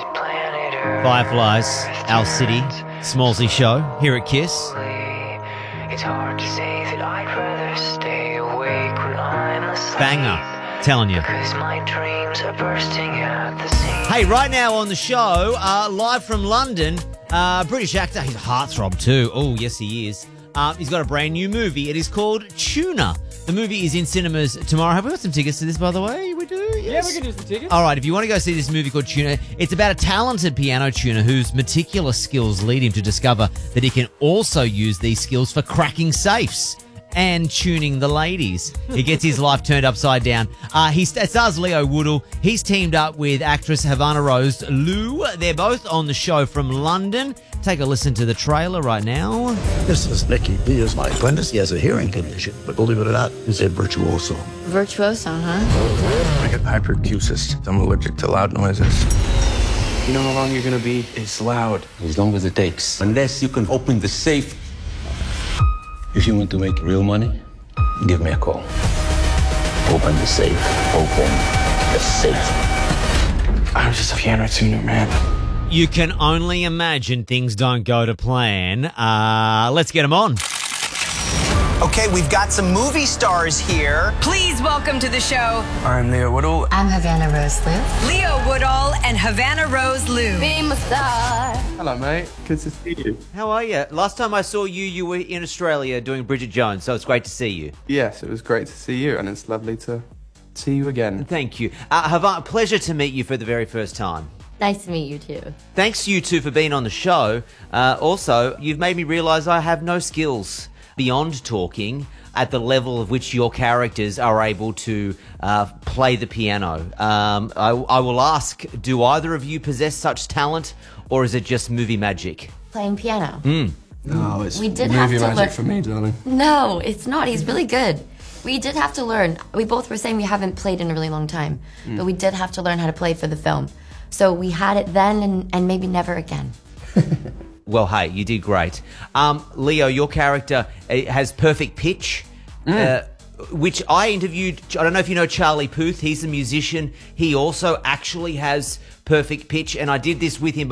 Fireflies, Owl City, Smallsy Show, here at KISS. It's hard to say that I'd rather stay awake when I'm asleep. Banger, telling you. Because my dreams are bursting at the seams. Hey, right now on the show, live from London, British actor, he's a heartthrob too. Oh, yes he is. He's got a brand new movie. It is called Tuna. The movie is in cinemas tomorrow. Have we got some tickets to this, by the way? We do? Yes. Yeah, we can do some tickets. All right, if you want to go see this movie called Tuna, it's about a talented piano tuner whose meticulous skills lead him to discover that he can also use these skills for cracking safes and tuning the ladies. He gets his life turned upside down. It stars Leo Woodall. He's teamed up with actress Havana Rose Liu. They're both on the show from London. Take a listen to the trailer right now. This is Nicky. He is my apprentice. He has a hearing condition, but believe it or not, he's a virtuoso. Virtuoso, huh? I get hyperacusis. I'm allergic to loud noises. You know how long you're gonna be? It's loud. As long as it takes. Unless you can open the safe. If you want to make real money, give me a call. Open the safe. Open the safe. I'm just a piano tuner, man. You can only imagine things don't go to plan. Let's get them on. Okay, we've got some movie stars here. Please welcome to the show I'm Leo Woodall. I'm Havana Rose Liu. Leo Woodall and Havana Rose Liu. Famous star. Hello, mate. Good to see you. How are you? Last time I saw you, you were in Australia doing Bridget Jones, so it's great to see you. Yes, it was great to see you, and it's lovely to see you again. Thank you. Havana, pleasure to meet you for the very first time. Nice to meet you too. Thanks you two for being on the show. Also, you've made me realise I have no skills beyond talking at the level of which your characters are able to play the piano. I will ask, do either of you possess such talent, or is it just movie magic? Playing piano. No, it's We did have movie to magic learn- for me, darling. No, it's not. He's really good. We did have to learn. We both were saying we haven't played in a really long time, but we did have to learn how to play for the film. So we had it then and maybe never again. Well, hey, you did great. Leo, your character has perfect pitch, which I interviewed. I don't know if you know Charlie Puth. He's a musician. He also actually has perfect pitch, and I did this with him